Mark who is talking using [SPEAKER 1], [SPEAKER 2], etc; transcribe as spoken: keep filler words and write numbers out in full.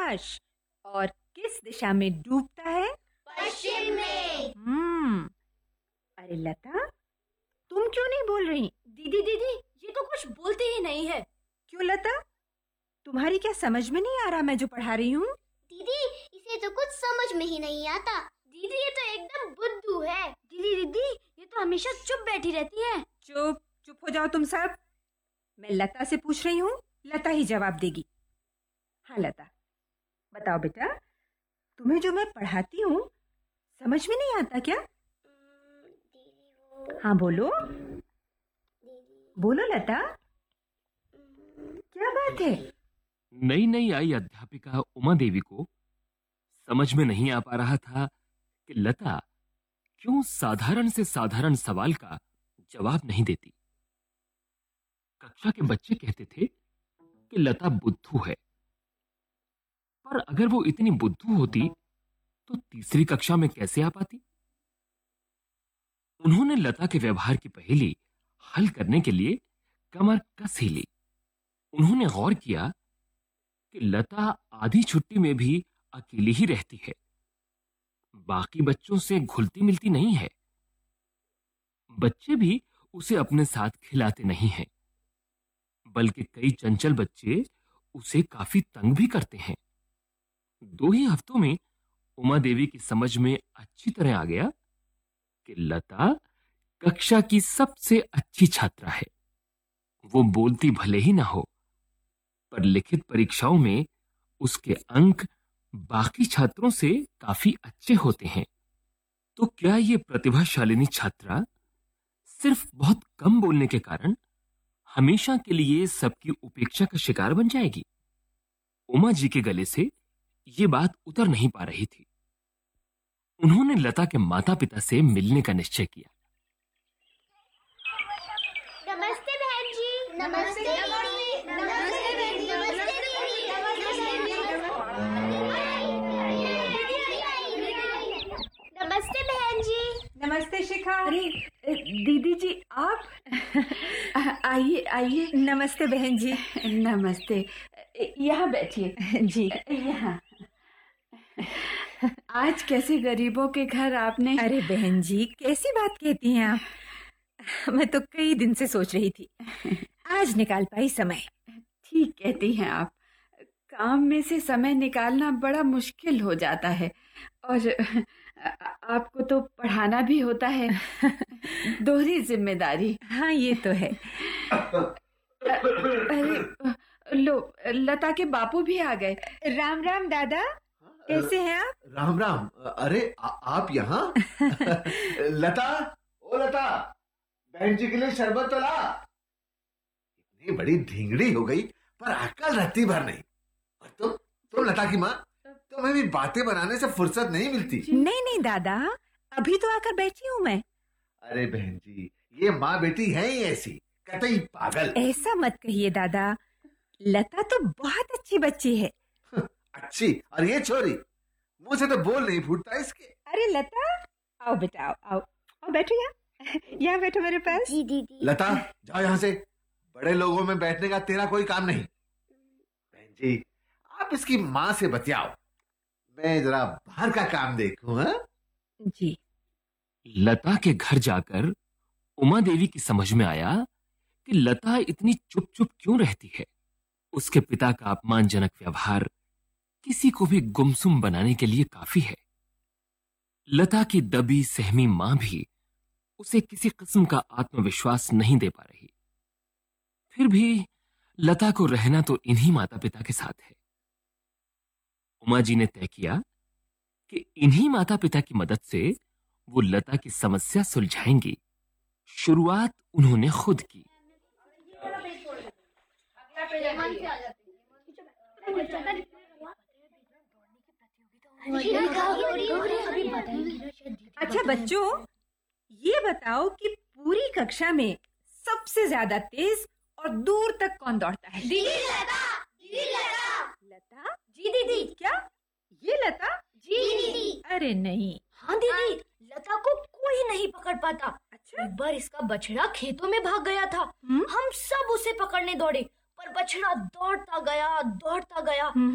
[SPEAKER 1] आकाश और किस दिशा में डूबता है?
[SPEAKER 2] पश्चिम में।
[SPEAKER 1] हम्म अरे लता, तुम क्यों नहीं बोल रही?
[SPEAKER 2] दीदी दीदी ये तो कुछ बोलते ही नहीं है।
[SPEAKER 1] क्यों लता, तुम्हारी क्या समझ में नहीं आ रहा मैं जो पढ़ा रही हूँ?
[SPEAKER 2] दीदी इसे तो कुछ समझ में ही नहीं आता। दीदी ये तो एकदम बुद्धू है। दीदी दीदी ये तो हमेशा चुप बैठी रहती है।
[SPEAKER 1] चुप चुप हो जाओ तुम सब। मैं लता से पूछ रही हूँ, लता ही जवाब देगी। हाँ लता, बताओ बेटा, तुम्हें जो मैं पढ़ाती हूँ समझ में नहीं आता क्या?
[SPEAKER 2] दीदी वो
[SPEAKER 1] हाँ बोलो
[SPEAKER 2] दीदी
[SPEAKER 1] बोलो लता, क्या बात है?
[SPEAKER 3] नई नई आई अध्यापिका उमा देवी को समझ में नहीं आ पा रहा था कि लता क्यों साधारण से साधारण सवाल का जवाब नहीं देती। कक्षा के बच्चे कहते थे कि लता बुद्धू है, पर अगर वो इतनी बुद्धू होती तो तीसरी कक्षा में कैसे आ पाती? उन्होंने लता के व्यवहार की पहेली हल करने के लिए कमर कस ही ली। उन्होंने गौर किया कि लता आधी छुट्टी में भी अकेली ही रहती है, बाकी बच्चों से घुलती मिलती नहीं है। बच्चे भी उसे अपने साथ खिलाते नहीं हैं, बल्कि कई चंचल बच्चे उसे काफी तंग भी करते हैं। दो ही हफ्तों में उमा देवी की समझ में अच्छी तरह आ गया कि लता कक्षा की सबसे अच्छी छात्रा है। वो बोलती भले ही ना हो, पर लिखित परीक्षाओं में उसके अंक बाकी छात्रों से काफी अच्छे होते हैं। तो क्या ये प्रतिभाशालिनी छात्रा सिर्फ बहुत कम बोलने के कारण हमेशा के लिए सबकी उपेक्षा का शिकार बन जाएगी? उमा जी के गले से ये बात उतर नहीं पा रही थी। उन्होंने लता के माता पिता से मिलने का निश्चय किया।
[SPEAKER 2] नमस्ते बहन जी। नमस्ते दीदी। नमस्ते बहन जी। नमस्ते दीदी। नमस्ते बहन जी।
[SPEAKER 1] नमस्ते शिखा।
[SPEAKER 4] अरे दीदी जी आप आइए आइए।
[SPEAKER 1] नमस्ते बहन जी।
[SPEAKER 4] नमस्ते, यहाँ बैठिए
[SPEAKER 1] जी।
[SPEAKER 4] यहाँ। आज कैसे गरीबों के घर आपने?
[SPEAKER 1] अरे बहन जी, कैसी बात कहती हैं आप? मैं तो कई दिन से सोच रही थी, आज निकाल पाई समय।
[SPEAKER 4] ठीक कहती हैं आप, काम में से समय निकालना बड़ा मुश्किल हो जाता है, और आपको तो पढ़ाना भी होता है, दोहरी जिम्मेदारी।
[SPEAKER 1] हाँ ये तो है।
[SPEAKER 4] अरे लो, लता के बापू भी आ गए।
[SPEAKER 1] राम राम दादा, कैसे हैं आप?
[SPEAKER 5] राम राम। अरे आ, आप यहाँ? लता, ओ लता, बहन जी के लिए शरबत तो ला। इतनी बड़ी ढींगड़ी हो गई पर अक्ल रत्ती भर नहीं। और तुम तुम लता की माँ, तुम्हें भी बातें बनाने से फुर्सत नहीं मिलती।
[SPEAKER 1] नहीं नहीं दादा, अभी तो आकर बैठी हूँ मैं।
[SPEAKER 5] अरे बहन जी, ये माँ बेटी है ही ऐसी, कतई पागल।
[SPEAKER 1] ऐसा मत कहिए दादा, लता तो बहुत अच्छी बच्ची है।
[SPEAKER 5] अच्छी, और ये छोरी मुंह से तो बोल नहीं फूटता इसके।
[SPEAKER 1] अरे लता, आओ बेटा, आओ आओ आओ, बैठो यहाँ यहाँ बैठो मेरे पास।
[SPEAKER 2] जी दीदी।
[SPEAKER 5] लता, जाओ यहाँ से, बड़े लोगों में बैठने का तेरा कोई काम नहीं। बहन जी, आप इसकी माँ से बतियाओ, मैं जरा बाहर का काम देखूं। हाँ
[SPEAKER 1] जी।
[SPEAKER 3] लता के घर जाकर उमा देवी की समझ में आया कि लता इतनी चुप चुप क्यों रहती है। उसके पिता का अपमानजनक व्यवहार किसी को भी गुमसुम बनाने के लिए काफी है। लता की दबी सहमी मां भी उसे किसी किस्म का आत्मविश्वास नहीं दे पा रही। फिर भी लता को रहना तो इन्हीं माता पिता के साथ है। उमा जी ने तय किया कि इन्हीं माता पिता की मदद से वो लता की समस्या सुलझाएंगी। शुरुआत उन्होंने खुद की।
[SPEAKER 1] अच्छा बच्चों, ये बताओ कि पूरी कक्षा में सबसे ज्यादा तेज और दूर तक कौन दौड़ता है?
[SPEAKER 2] दीदी लता। दीदी लता।
[SPEAKER 1] लता?
[SPEAKER 2] जी दीदी।
[SPEAKER 1] क्या ये लता?
[SPEAKER 2] जी दीदी।
[SPEAKER 1] अरे नहीं।
[SPEAKER 2] हाँ दीदी, लता को कोई नहीं पकड़ पाता।
[SPEAKER 1] अच्छा?
[SPEAKER 2] एक बार इसका बछड़ा खेतों में भाग गया था।
[SPEAKER 1] हम्म?
[SPEAKER 2] हम सब उसे पकड़ने दौड़े, पर बछड़ा दौड़ता गया दौड़ता गया।